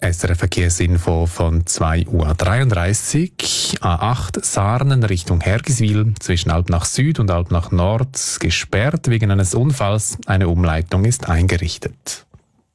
SRF Verkehrsinfo von 2:33 Uhr. A8 Sarnen Richtung Hergiswil zwischen Alpnach Süd und Alpnach Nord gesperrt wegen eines Unfalls. Eine Umleitung ist eingerichtet.